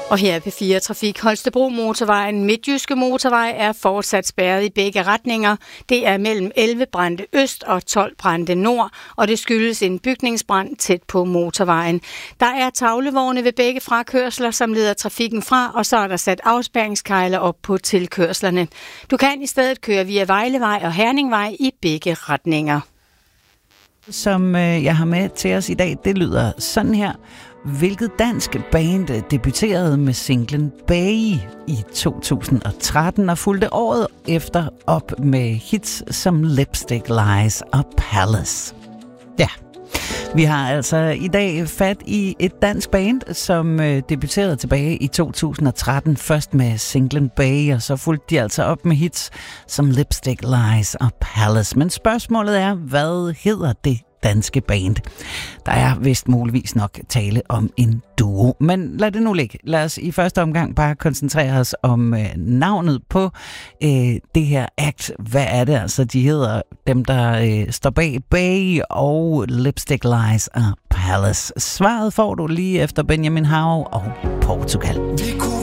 Og her på P4 Trafik, Holstebro Motorvejen, Midtjyske Motorvej er fortsat spærret i begge retninger. Det er mellem 11 brændte øst og 12 brændte nord, og det skyldes en bygningsbrand tæt på motorvejen. Der er tavlevogne ved begge frakørsler, som leder trafikken fra, og så er der sat afspærringskejler op på tilkørslerne. Du kan i stedet køre via Vejlevej og Herningvej i begge retninger. Som jeg har med til os i dag, det lyder sådan her. Hvilket dansk band debuterede med singlen Bay i 2013 og fulgte året efter op med hits som Lipstick Lies og Palace? Ja, vi har altså i dag fat i et dansk band, som debuterede tilbage i 2013, først med singlen Bay, og så fulgte de altså op med hits som Lipstick Lies og Palace. Men spørgsmålet er, hvad hedder det danske band? Der er vist muligvis nok tale om en duo, men lad det nu ligge. Lad os i første omgang bare koncentrere os om navnet på det her act. Hvad er det altså, de hedder, dem der står bag Bay og Lipstick Lies og Palace? Svaret får du lige efter Benjamin Hav og Portugal.